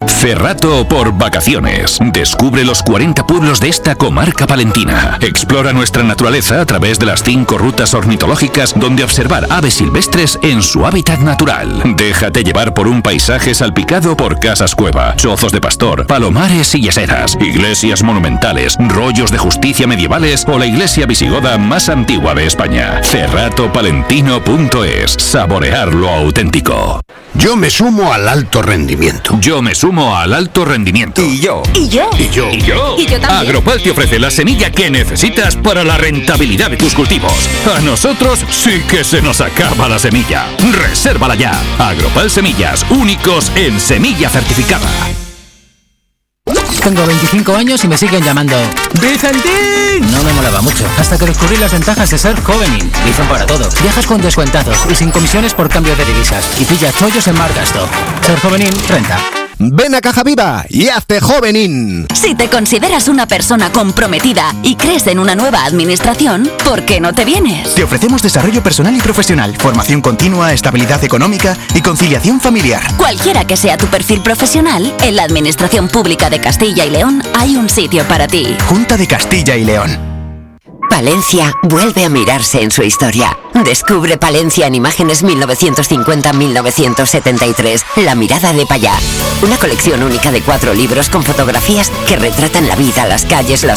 Cerrato por vacaciones. Descubre los 40 pueblos de esta comarca palentina. Explora nuestra naturaleza a través de las 5 rutas ornitológicas donde observar aves silvestres en su hábitat natural. Déjate llevar por un paisaje salpicado por casas cueva, chozos de pastor, palomares y yeseras, iglesias monumentales, rollos de justicia medievales o la iglesia visigoda más antigua de España. Cerratopalentino.es. Saborear lo auténtico. Yo me sumo al alto rendimiento. Yo me sumo al alto rendimiento. Y yo. ¿Y yo? Y yo. ¿Y yo? ¿Y yo también? Agropal te ofrece la semilla que necesitas para la rentabilidad de tus cultivos. A nosotros sí que se nos acaba la semilla. Resérvala ya. Agropal Semillas, únicos en semilla certificada. Tengo 25 años y me siguen llamando ¡Vicentín! No me molaba mucho, hasta que descubrí las ventajas de ser Jovenin. Dicen para todo. Viajas con descuentazos y sin comisiones por cambio de divisas. Y pilla chollos en Mar Gasto. Ser Jovenin renta. Ven a Caja Viva y hazte Jovenin. Si te consideras una persona comprometida y crees en una nueva administración, ¿por qué no te vienes? Te ofrecemos desarrollo personal y profesional, formación continua, estabilidad económica y conciliación familiar. Cualquiera que sea tu perfil profesional, en la Administración Pública de Castilla y León hay un sitio para ti. Junta de Castilla y León. Palencia vuelve a mirarse en su historia. Descubre Palencia en imágenes 1950-1973. La mirada de Payá. Una colección única de 4 libros con fotografías que retratan la vida, las calles, las